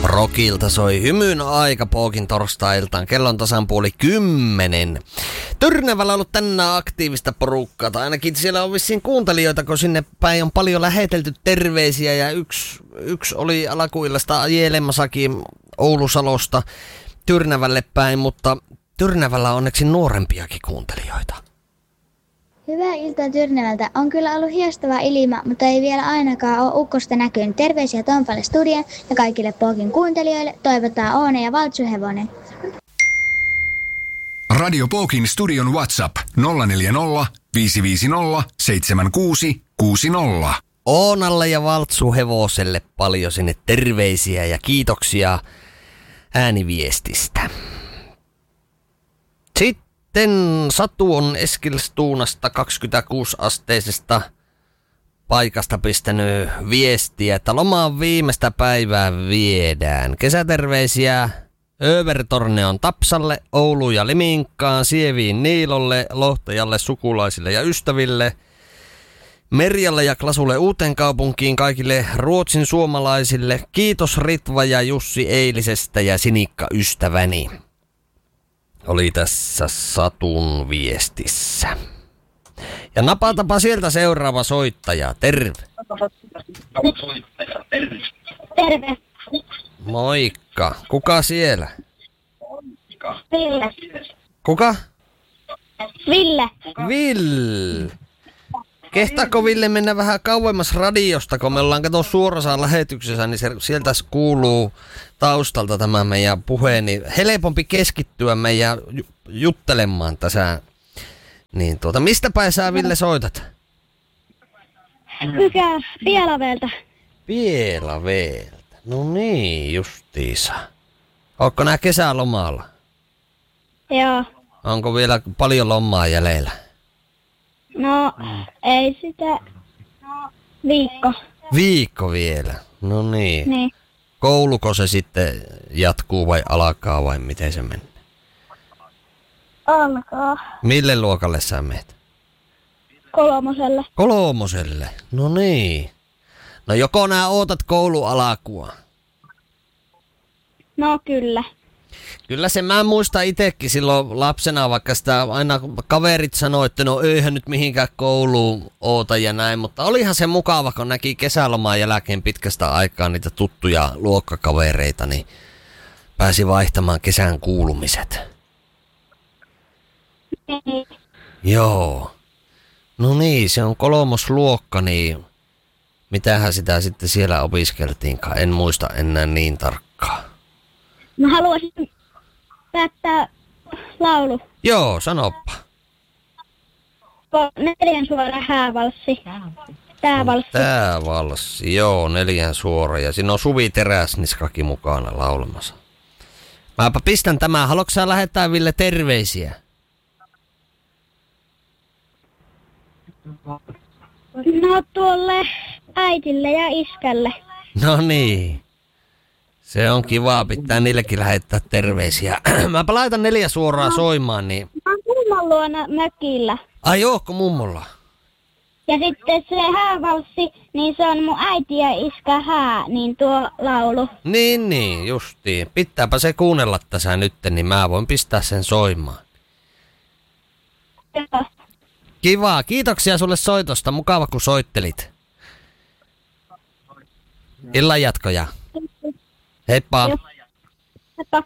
Rockilta soi hymyn aika Pookin torstai-iltaan. Kello on tasan 9:30. Tyrnävällä on ollut tänään aktiivista porukkaa. Tai ainakin siellä on vissiin kuuntelijoita, kun sinne päin on paljon lähetelty terveisiä. Ja yksi oli alakuillasta ajelemassakin Oulusalosta Tyrnävälle päin, mutta Tyrnävällä on onneksi nuorempiakin kuuntelijoita. Hyvää iltaa Tyrnävältä. On kyllä ollut hiestava ilma, mutta ei vielä ainakaan ole ukkosta näkynyt. Terveisiä Tonfalle Studien ja kaikille Pookin kuuntelijoille. Toivotaan Oone ja Valtsuhevonen. Radio Pookin studion WhatsApp 040 550 7660. Oonalle ja Valtsuhevoselle paljon sinne terveisiä ja kiitoksia ääniviestistä. Sitten Satu on Eskilstuunasta 26-asteisesta paikasta pistänyt viestiä, että lomaan viimeistä päivää viedään. Kesäterveisiä Övertorneon Tapsalle, Oulu ja Liminkaan, Sieviin Niilolle, Lohtajalle, sukulaisille ja ystäville, Merjalle ja Klasulle Uuteenkaupunkiin, kaikille Ruotsin suomalaisille. Kiitos Ritva ja Jussi eilisestä ja Sinikka ystäväni. Oli tässä Satun viestissä. Ja napatapa sieltä seuraava soittaja. Terve. Terve. Moikka. Kuka siellä? Ville. Kuka? Ville. Ville. Kehtaako Ville mennä vähän kauemmas radiosta, kun me ollaan kato suorassa lähetyksessä, niin sieltä kuuluu taustalta tämä meidän puhe, niin helpompi keskittyä meidän juttelemaan tässä. Niin mistä päin sä Ville soitat? Pielaveeltä. Pielaveeltä. No niin, justiisa. Ootko nää kesälomalla? Joo. Onko vielä paljon lomaa jäljellä? No, ei sitä. Viikko. Viikko vielä. No niin. Niin. Kouluko se sitten jatkuu vai alkaa vai miten se menee? Alkaa. Mille luokalle sä menet? 3. Kolmoselle. No niin. No joko nää ootat koulualakua? No kyllä. Kyllä se mä muistan itekin silloin lapsena, vaikka sitä aina kaverit sanoi, että no eihän nyt mihinkään kouluun oota ja näin, mutta olihan se mukava, kun näki kesälomaan jälkeen pitkästä aikaa niitä tuttuja luokkakavereita, niin pääsi vaihtamaan kesän kuulumiset. Niin. Joo. No niin, se on 3. luokka, niin mitähän sitä sitten siellä opiskeltiinkaan, en muista enää niin tarkkaan. Mä haluaisin päättää laulu. Joo, sanoppa. 4 suora häävalssi. Tää valssi, joo, 4 suora. Ja siinä on Suvi Teräsniskakin mukana laulamassa. Mäpä pistän tämän. Haluatko sä lähettää Ville terveisiä? No tuolle äitille ja iskälle. No niin. Se on kiva, pitää niillekin lähettää terveisiä. Mäpä laitan 4 suoraa soimaan, niin... Mä oon mummon luona mökillä. Ai ootko mummolla? Ja sitten se häävalssi, niin se on mun äiti ja iskä hää, niin tuo laulu. Niin, justiin. Pitääpä se kuunnella tässä nyt, niin mä voin pistää sen soimaan. Joo. Kiva, kiitoksia sulle soitosta. Mukava kun soittelit. Illan jatkoja. Heippa. Heippa.